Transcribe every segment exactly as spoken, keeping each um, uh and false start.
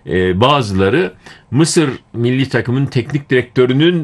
e, bazıları Mısır milli takımın teknik direktörünün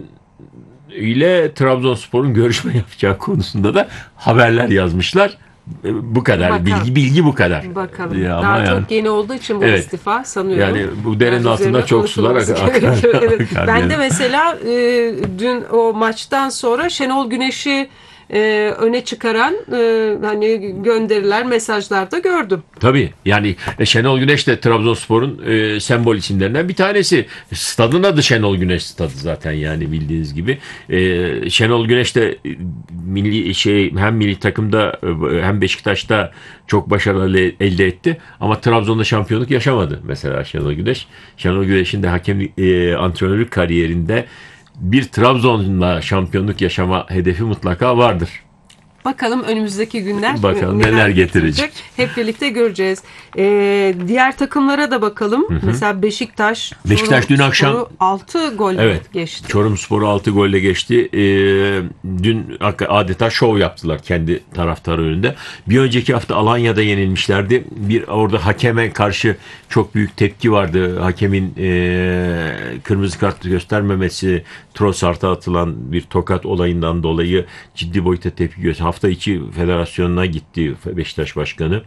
ile Trabzonspor'un görüşme yapacağı konusunda da haberler yazmışlar. Bu kadar. Bakalım. Bilgi bilgi bu kadar. Bakalım. Ya Daha yani, çok yeni olduğu için bu evet, istifa sanıyorum. Yani bu derenin yani altında çok sular akar. akar. Evet. akar Ben yani. de mesela e, dün o maçtan sonra Şenol Güneş'i e, öne çıkaran e, hani gönderiler, mesajlar da gördüm. Tabii yani Şenol Güneş de Trabzonspor'un e, sembol isimlerinden bir tanesi. Stadın adı Şenol Güneş Stadı zaten, yani bildiğiniz gibi. E, Şenol Güneş de e, milli şey hem milli takımda e, hem Beşiktaş'ta çok başarılı elde etti. Ama Trabzon'da şampiyonluk yaşamadı mesela Şenol Güneş. Şenol Güneş'in de hakem e, antrenörlük kariyerinde bir Trabzon'la şampiyonluk yaşama hedefi mutlaka vardır. Bakalım önümüzdeki günler Bakalım neler, neler getirecek. Hep birlikte göreceğiz. Ee, diğer takımlara da bakalım. Hı hı. Mesela Beşiktaş. Beşiktaş Çorum dün akşam altı golle evet, geçti. Çorumspor'u altı golle geçti. Ee, dün adeta şov yaptılar kendi taraftarı önünde. Bir önceki hafta Alanya'da yenilmişlerdi. Bir orada hakeme karşı çok büyük tepki vardı. Hakemin e, kırmızı kart göstermemesi, Trossard'a atılan bir tokat olayından dolayı ciddi boyutta tepki gösterdi. Hafta içi federasyonuna gitti Beşiktaş Başkanı.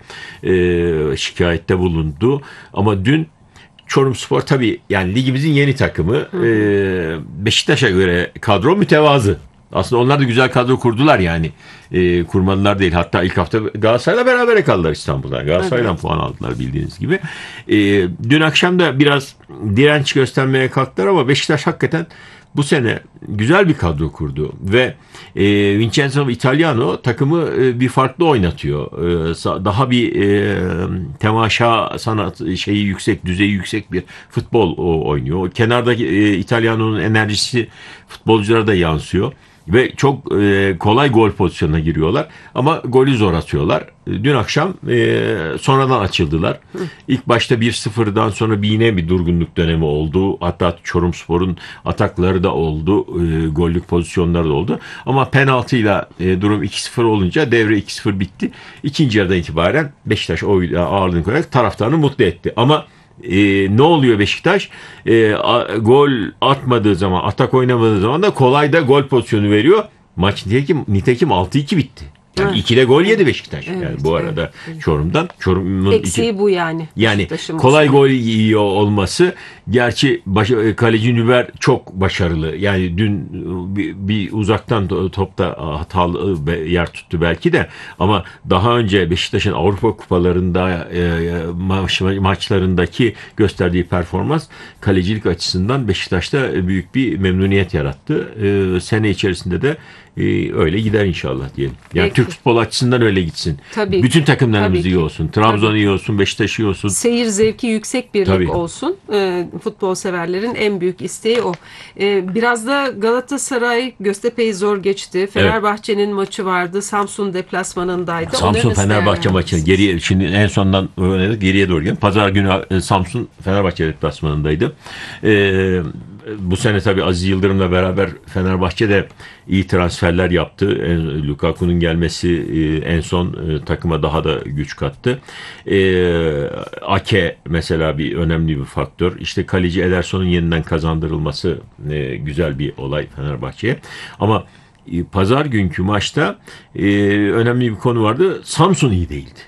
E, şikayette bulundu. Ama dün Çorumspor tabii yani ligimizin yeni takımı. E, Beşiktaş'a göre kadro mütevazı. Aslında onlar da güzel kadro kurdular yani. E, kurmadılar değil. Hatta ilk hafta Galatasaray'la berabere kaldılar İstanbul'da. Galatasaray'dan evet. puan aldılar bildiğiniz gibi. E, dün akşam da biraz direnç göstermeye kalktılar ama Beşiktaş hakikaten bu sene güzel bir kadro kurdu ve e, Vincenzo Italiano takımı e, bir farklı oynatıyor. E, daha bir e, temaşa sanat şeyi yüksek, düzeyi yüksek bir futbol o, oynuyor. Kenardaki e, İtalyano'nun enerjisi futbolculara da yansıyor. Ve çok e, kolay gol pozisyonuna giriyorlar. Ama golü zor atıyorlar. Dün akşam e, sonradan açıldılar. İlk başta bir sıfırdan sonra bir yine bir durgunluk dönemi oldu. Hatta Çorumspor'un atakları da oldu. E, gollük pozisyonları da oldu. Ama penaltıyla e, durum iki sıfır olunca devre iki sıfır bitti. İkinci yarıdan itibaren Beşiktaş oyuna ağırlığını koyarak taraftarını mutlu etti. Ama Ee, ne oluyor Beşiktaş? Ee, a, gol atmadığı zaman, atak oynamadığı zaman da kolay da gol pozisyonu veriyor. Maç nitekim, nitekim altı iki bitti. Yani evet. ikide gol yedi Beşiktaş. Evet, yani bu arada evet. Çorum'dan. Çorum'un eksiği iki, bu yani. Yani kolay gol yiyor olması. Gerçi baş, kaleci Nüber çok başarılı. Yani dün bir, bir uzaktan topta hatalı yer tuttu belki de. Ama daha önce Beşiktaş'ın Avrupa kupalarında e, maç, maçlarındaki gösterdiği performans kalecilik açısından Beşiktaş'ta büyük bir memnuniyet yarattı. E, sene içerisinde de Ee, öyle gider inşallah diyelim. Yani Peki. Türk futbol açısından öyle gitsin. Tabii Bütün takımlarımız iyi olsun. Trabzon Tabii. iyi olsun, Beşiktaş iyi olsun. Seyir zevki yüksek bir lig olsun. Ee, futbol severlerin en büyük isteği o. Ee, biraz da Galatasaray Göztepe'yi zor geçti. Fenerbahçe'nin evet. maçı vardı. Samsun deplasmanındaydı. Samsun Fenerbahçe maçı geriye şimdi en sondan oynadık, geriye doğru gelin. Pazar günü Samsun Fenerbahçe deplasmanındaydı. Ee, bu sene tabii Aziz Yıldırım'la beraber Fenerbahçe de iyi transferler yaptı. En, Lukaku'nun gelmesi e, en son e, takıma daha da güç kattı. E, Ake mesela bir önemli bir faktör. İşte kaleci Ederson'un yeniden kazandırılması e, güzel bir olay Fenerbahçe'ye. Ama e, pazar günkü maçta e, önemli bir konu vardı. Samsun iyi değildi.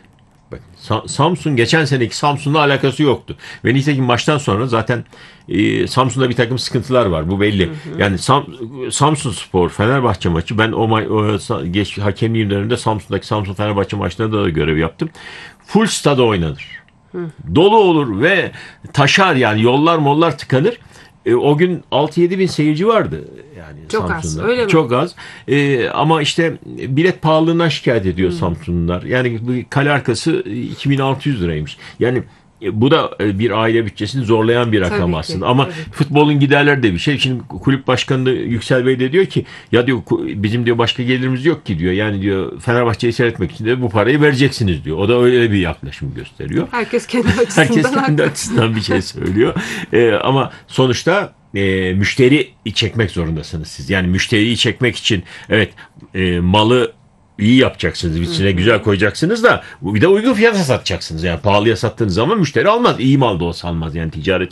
Samsun geçen seneki Samsun'la alakası yoktu. Ve nitekim maçtan sonra zaten e, Samsun'da bir takım sıkıntılar var. Bu belli. Hı hı. Yani Sam, Samsunspor Fenerbahçe maçı, ben o, o geç, hakemliğim döneminde Samsun'daki Samsun Fenerbahçe maçlarında da görev yaptım. Full stada oynanır. Hı. Dolu olur ve taşar, yani yollar mollar tıkanır. E, o gün altı yedi bin seyirci vardı. Yani çok Samsun'da. az, öyle mi? Çok az. E, ama işte bilet pahalılığından şikayet ediyor hmm. Samsunlular. Yani bu kale arkası iki bin altı yüz liraymış. Yani bu da bir aile bütçesini zorlayan bir rakam tabii aslında. Ki, Ama tabii. futbolun giderleri de bir şey. Şimdi kulüp başkanı Yüksel Bey de diyor ki ya diyor bizim diyor başka gelirimiz yok ki diyor. Yani diyor Fenerbahçe'yi seyretmek için de bu parayı vereceksiniz diyor. O da öyle bir yaklaşım gösteriyor. Herkes kendi açısından. Herkes kendi açısından bir şey söylüyor. ee, ama sonuçta e, müşteri çekmek zorundasınız siz. Yani müşteriyi çekmek için evet e, malı iyi yapacaksınız. İçine hmm. güzel koyacaksınız da bir de uygun fiyata satacaksınız. Yani pahalıya sattığınız zaman müşteri almaz. İyi mal da olsa almaz. Yani ticaret